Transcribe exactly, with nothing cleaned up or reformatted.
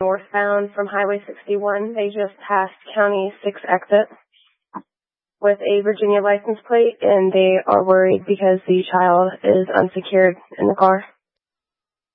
northbound from Highway sixty-one. They just passed County six exit with a Virginia license plate, and they are worried because the child is unsecured in the car.